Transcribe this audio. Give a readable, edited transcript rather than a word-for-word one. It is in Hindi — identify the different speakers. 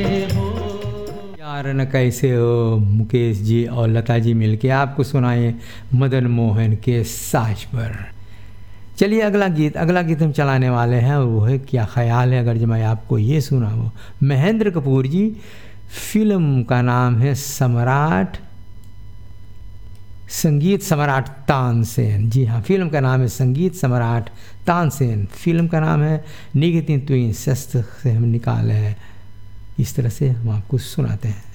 Speaker 1: यार न कैसे हो मुकेश जी और लता जी मिलके आपको सुनाए मदन मोहन के साज पर। चलिए अगला गीत हम चलाने वाले हैं और वो है क्या ख्याल है अगर जो मैं आपको ये सुनाऊं। महेंद्र कपूर जी, फिल्म का नाम है सम्राट, संगीत सम्राट तानसेन। जी हाँ, फिल्म का नाम है संगीत सम्राट तानसेन। फिल्म का नाम है निगेतिन तुइन शस्त्र से हम निकाले हैं। इस तरह से हम आपको सुनाते हैं।